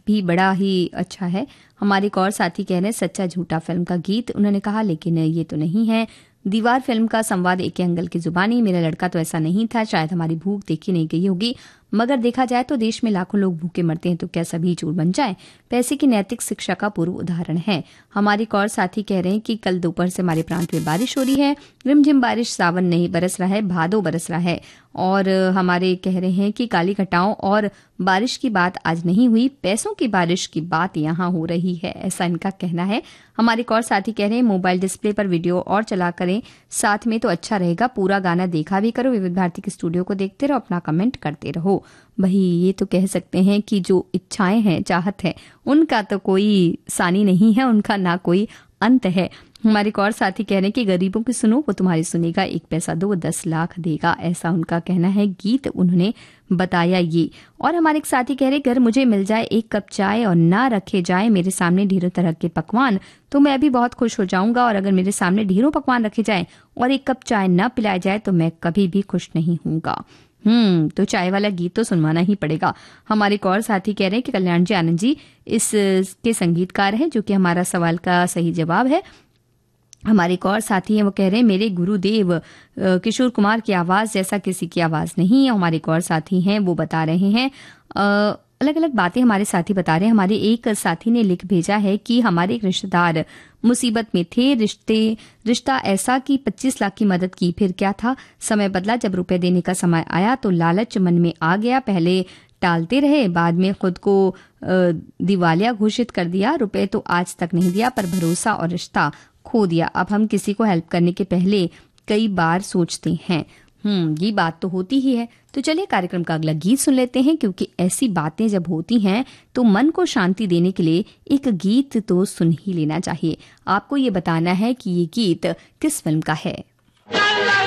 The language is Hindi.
भी बड़ा ही अच्छा है। हमारे एक और साथी कह रहे हैं सच्चा झूठा फिल्म का गीत, उन्होंने कहा लेकिन ये तो नहीं है। दीवार फिल्म का संवाद एक अंकल की जुबानी, मेरा लड़का तो ऐसा नहीं था, शायद हमारी भूख देखी नहीं गई होगी, मगर देखा जाए तो देश में लाखों लोग भूखे मरते हैं तो क्या सभी चूर बन जाए। पैसे की नैतिक शिक्षा का पूर्व उदाहरण है। हमारे एक और साथी कह रहे हैं कि कल दोपहर से हमारे प्रांत में बारिश हो रही है, रिमझिम बारिश, सावन नहीं बरस रहा है, भादो बरस रहा है। और हमारे कह रहे हैं कि काली घटाओं और बारिश की बात आज नहीं हुई, पैसों की बारिश की बात यहाँ हो रही है, ऐसा इनका कहना है। हमारे एक और साथी कह रहे हैं मोबाइल डिस्प्ले पर वीडियो और चला करें साथ में तो अच्छा रहेगा, पूरा गाना देखा भी करो, विविध भारती के स्टूडियो को देखते रहो, अपना कमेंट करते रहो। भाई ये तो कह सकते हैं कि जो इच्छाएं हैं, चाहत है, उनका तो कोई सानी नहीं है, उनका ना कोई अंत है। हमारे एक और साथी कह रहे हैं कि गरीबों की सुनो वो तुम्हारी सुनेगा, 1 पैसा दो 10 लाख देगा, ऐसा उनका कहना है। गीत उन्होंने बताया ये। और हमारे एक साथी कह रहे घर मुझे मिल जाए 1 कप चाय और ना रखे जाए मेरे सामने ढेरों तरह के पकवान तो मैं भी बहुत खुश हो जाऊंगा, और अगर मेरे सामने ढेरों पकवान रखे जाए और 1 कप चाय न पिलाया जाए तो मैं कभी भी खुश नहीं हूंगा। तो चाय वाला गीत तो सुनवाना ही पड़ेगा। हमारे एक और साथी कह रहे हैं कि कल्याण जी आनंद जी इसके संगीतकार हैं, जो कि हमारा सवाल का सही जवाब है। हमारे एक और साथी हैं, वो कह रहे हैं मेरे गुरुदेव किशोर कुमार की आवाज जैसा किसी की आवाज नहीं है। हमारे एक और साथी हैं, वो बता रहे हैं अलग अलग बातें हमारे साथी बता रहे हैं। हमारे एक साथी ने लिख भेजा है कि हमारे एक रिश्तेदार मुसीबत में थे, रिश्ता ऐसा कि 25 लाख की मदद की, फिर क्या था, समय बदला, जब रुपए देने का समय आया तो लालच मन में आ गया, पहले टालते रहे, बाद में खुद को दिवालिया घोषित कर दिया, रुपए तो आज तक नहीं दिया पर भरोसा और रिश्ता खो दिया। अब हम किसी को हेल्प करने के पहले कई बार सोचते हैं। ये बात तो होती ही है। तो चलिए कार्यक्रम का अगला गीत सुन लेते हैं, क्योंकि ऐसी बातें जब होती हैं तो मन को शांति देने के लिए एक गीत तो सुन ही लेना चाहिए। आपको ये बताना है कि ये गीत किस फिल्म का है।